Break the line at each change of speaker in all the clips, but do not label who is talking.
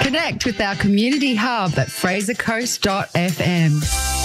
Connect with our community hub at frasercoast.fm.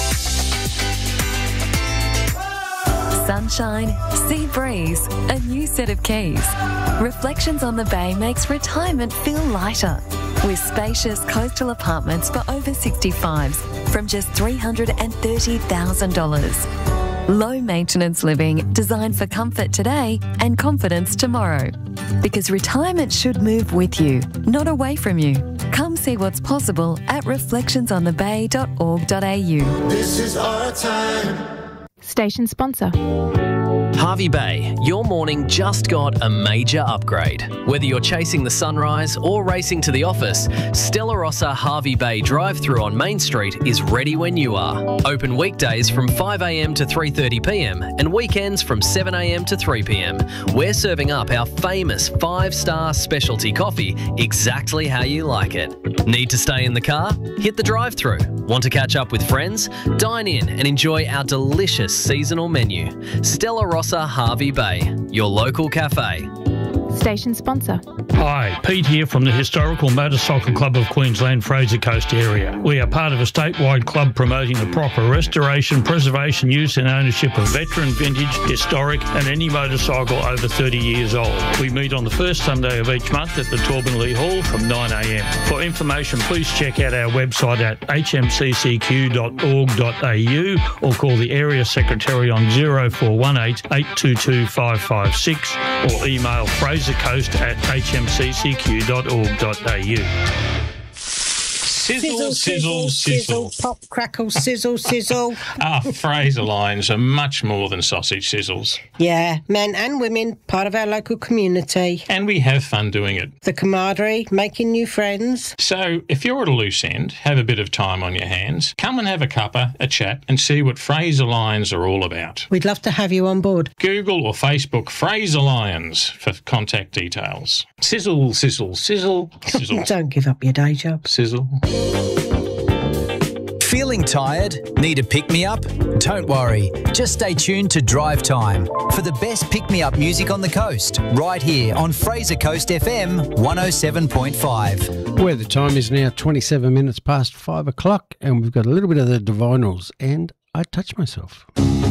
Sunshine, sea breeze, a new set of keys. Reflections on the Bay makes retirement feel lighter. With spacious coastal apartments for over 65s from just $330,000. Low maintenance living designed for comfort today and confidence tomorrow. Because retirement should move with you, not away from you. Come see what's possible at reflectionsonthebay.org.au.
This is our time.
Station sponsor.
Hervey Bay, your morning just got a major upgrade. Whether you're chasing the sunrise or racing to the office, Stella Rossa Hervey Bay drive-thru on Main Street is ready when you are. Open weekdays from 5am to 3:30pm and weekends from 7am to 3pm. We're serving up our famous 5-star specialty coffee exactly how you like it. Need to stay in the car? Hit the drive-thru. Want to catch up with friends? Dine in and enjoy our delicious seasonal menu. Stella Rossa Hervey Bay, your local cafe.
Station sponsor.
Hi, Pete here from the Historical Motorcycle Club of Queensland, Fraser Coast area. We are part of a statewide club promoting the proper restoration, preservation, use and ownership of veteran, vintage, historic and any motorcycle over 30 years old. We meet on the first Sunday of each month at the Torbenley Hall from 9am. For information, please check out our website at hmccq.org.au or call the Area Secretary on 0418 822 556 or email frasercoast@hmccq.org.au.
Sizzle, sizzle, sizzle.
Pop, crackle, sizzle, sizzle.
Our Fraser lines are much more than sausage sizzles.
Yeah, men and women, part of our local community.
And we have fun doing it.
The camaraderie, making new friends.
So if you're at a loose end, have a bit of time on your hands, come and have a cuppa, a chat, and see what Fraser Lions are all about.
We'd love to have you on board.
Google or Facebook Fraser Lions for contact details. Sizzle, sizzle, sizzle, sizzle.
Don't give up your day job.
Sizzle.
Feeling tired? Need a pick-me-up? Don't worry. Just stay tuned to Drive Time for the best pick-me-up music on the coast, right here on Fraser Coast FM 107.5.
Where the time is now 27 minutes past 5 o'clock and we've got a little bit of the Divinals and I Touch Myself.